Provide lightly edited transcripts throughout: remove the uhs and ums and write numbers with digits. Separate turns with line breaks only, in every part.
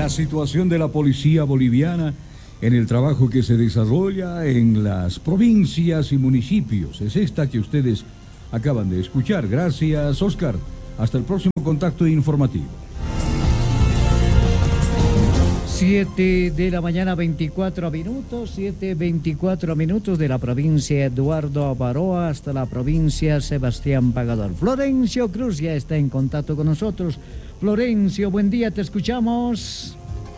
la situación de la policía boliviana en el trabajo que se desarrolla en las provincias y municipios. Es esta que ustedes acaban de escuchar. Gracias, Oscar. Hasta el próximo contacto informativo.
7 de la mañana, 24 minutos, 7:24 minutos de la provincia Eduardo Avaroa hasta la provincia Sebastián Pagador. Florencio Cruz ya está en contacto con nosotros. Florencio, buen día, te escuchamos.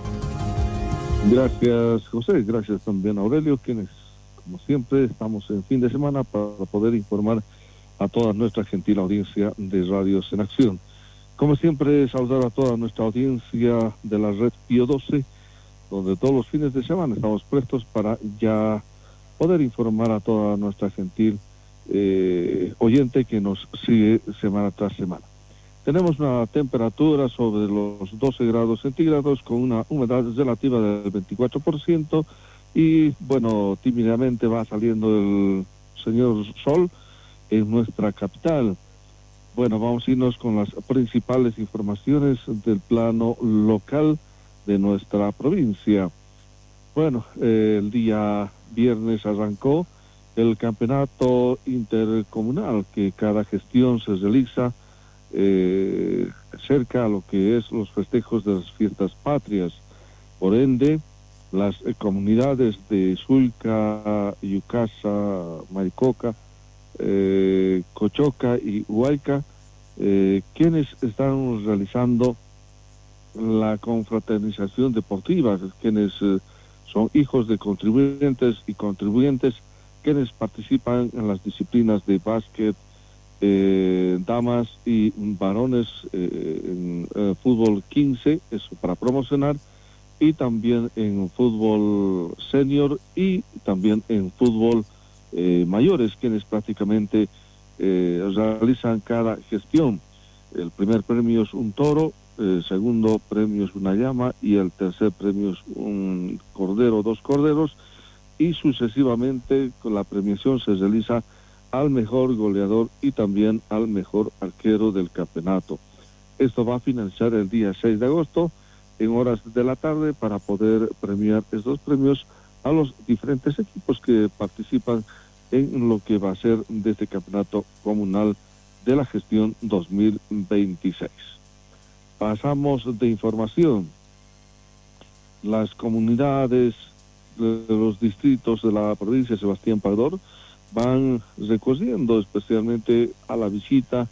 Gracias, José, gracias también a Aurelio, quienes, como siempre, estamos en fin de semana para poder informar a toda nuestra gentil audiencia de Radios en Acción. Como siempre, saludar a toda nuestra audiencia de la red Pío 12, donde todos los fines de semana estamos prestos para ya poder informar a toda nuestra gentil oyente que nos sigue semana tras semana. Tenemos una temperatura sobre los 12 grados centígrados con una humedad relativa del 24% y, bueno, tímidamente va saliendo el señor sol en nuestra capital. Bueno, vamos a irnos con las principales informaciones del plano local de nuestra provincia. Bueno, el día viernes arrancó el campeonato intercomunal que cada gestión se realiza cerca a lo que es los festejos de las fiestas patrias. Por ende, las comunidades de Sulca, Yucasa, Maricoca, Cochoca y Huayca, quienes están realizando la confraternización deportiva, quienes son hijos de contribuyentes y contribuyentes, quienes participan en las disciplinas de básquet, damas y varones en fútbol 15, eso para promocionar, y también en fútbol senior y también en fútbol mayores, quienes prácticamente realizan cada gestión. El primer premio es un toro, el segundo premio es una llama y el tercer premio es un cordero, 2 corderos, y sucesivamente con la premiación se realiza al mejor goleador y también al mejor arquero del campeonato. Esto va a finalizar el día 6 de agosto en horas de la tarde para poder premiar estos premios a los diferentes equipos que participan en lo que va a ser de este campeonato comunal de la gestión 2026. Pasamos de información. Las comunidades de los distritos de la provincia de Sebastián Pagador van recorriendo especialmente a la visita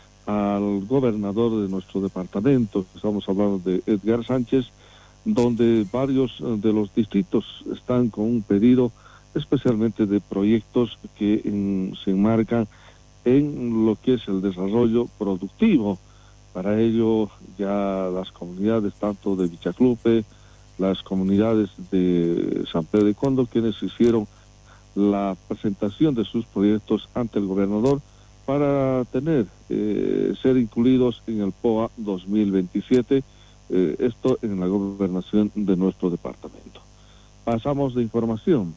al gobernador de nuestro departamento. Estamos hablando de Edgar Sánchez, donde varios de los distritos están con un pedido especialmente de proyectos que se enmarcan en lo que es el desarrollo productivo. Para ello ya las comunidades tanto de Vichaclupe, las comunidades de San Pedro de Condo, quienes hicieron la presentación de sus proyectos ante el gobernador para ser incluidos en el POA 2027, esto en la gobernación de nuestro departamento. Pasamos de información.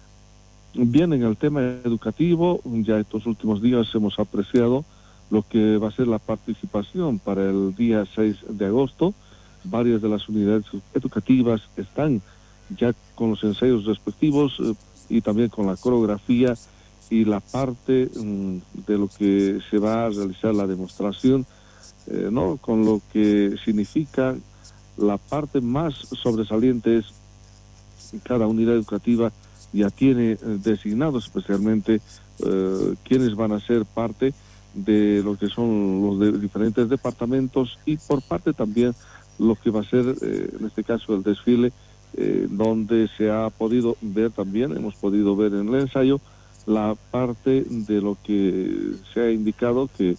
Bien, en el tema educativo, ya estos últimos días hemos apreciado lo que va a ser la participación para el día 6 de agosto. Varias de las unidades educativas están ya con los ensayos respectivos y también con la coreografía y la parte de lo que se va a realizar la demostración, ¿no? Con lo que significa la parte más sobresaliente es cada unidad educativa ya tiene designados especialmente quienes van a ser parte de lo que son los diferentes departamentos y por parte también lo que va a ser en este caso el desfile, donde se ha podido ver también, hemos podido ver en el ensayo la parte de lo que se ha indicado que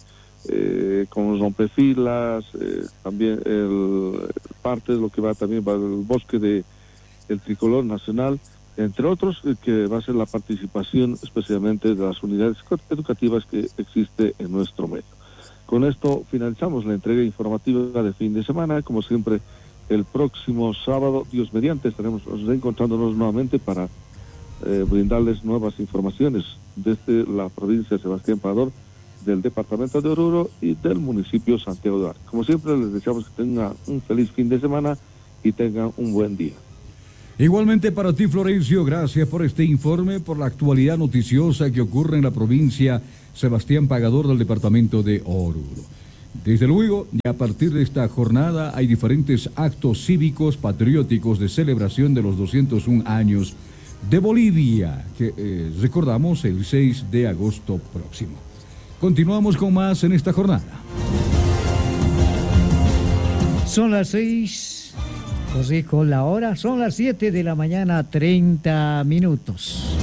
con rompefilas, también parte de lo que va también va el bosque del tricolor nacional, entre otros, que va a ser la participación especialmente de las unidades educativas que existe en nuestro medio. Con esto finalizamos la entrega informativa de fin de semana. Como siempre, el próximo sábado, Dios mediante, estaremos reencontrándonos nuevamente para brindarles nuevas informaciones desde la provincia de Sebastián Pagador, del departamento de Oruro y del municipio Santiago de Arte. Como siempre, les deseamos que tengan un feliz fin de semana y tengan un buen día.
Igualmente para ti, Florencio, gracias por este informe, por la actualidad noticiosa que ocurre en la provincia Sebastián Pagador del departamento de Oruro. Desde luego, y a partir de esta jornada hay diferentes actos cívicos patrióticos de celebración de los 201 años de Bolivia, que recordamos el 6 de agosto próximo. Continuamos con más en esta jornada.
Son las 6, os dijo la hora, son las 7 de la mañana, 30 minutos.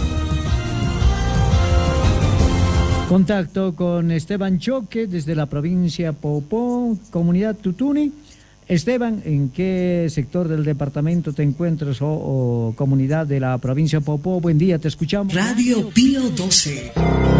Contacto con Esteban Choque desde la provincia Popó, comunidad Tutuni. Esteban, ¿en qué sector del departamento te encuentras o comunidad de la provincia Popó? Buen día, te escuchamos.
Radio Pío 12.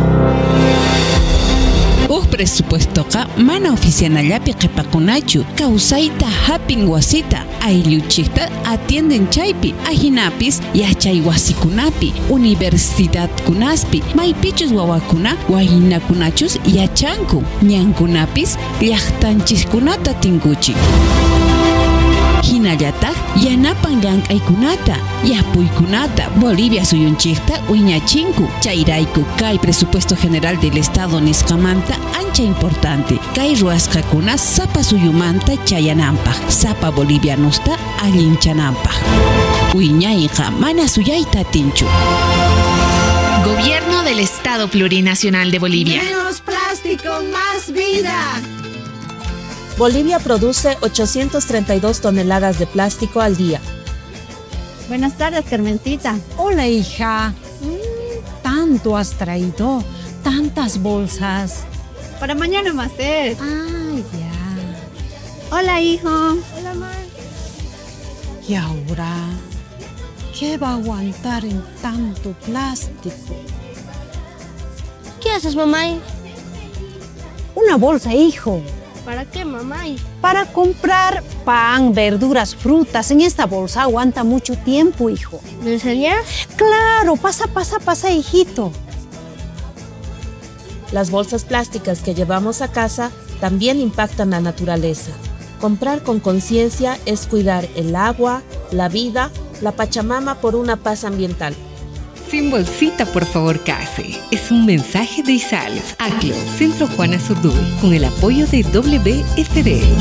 Presupuestoqa mana oficianallapi qhipakunachu kawsayta hapin wasita aylluchikta atienden chaypi ajinapis yachay wasikunapi universidadkunaspi maypichus wawakuna waynakunachus yachanku ñankunapis llaqtanchikkunata tinkuchik hinallataq yanapan llank'aykunata yapuykunata Bolivia suyunchikta wiñachinku chayrayku kay presupuesto general del estado nisqamanta ancha importante kay ruwasqakuna sapa suyumanta chayananpaq sapa bolivianusta allinchananpaq wiñayqa mana suyayta atinchu.
Gobierno del Estado Plurinacional de Bolivia.
Menos plástico, más vida.
Bolivia produce 832 toneladas de plástico al día.
Buenas tardes, Carmencita.
Hola, hija. Tanto has traído, tantas bolsas.
Para mañana más es.
Ay, ya.
Hola, hijo.
Hola, ma. Y ahora, ¿qué va a aguantar en tanto plástico?
¿Qué haces, mamá?
Una bolsa, hijo.
¿Para qué, mamá?
Para comprar pan, verduras, frutas. En esta bolsa aguanta mucho tiempo, hijo.
¿Me enseñas?
Claro, pasa, hijito.
Las bolsas plásticas que llevamos a casa también impactan la naturaleza. Comprar con conciencia es cuidar el agua, la vida, la Pachamama por una paz ambiental.
Sin bolsita, por favor, case. Es un mensaje de ISAL, ACLO, Centro Juana Zurduy, con el apoyo de WSD.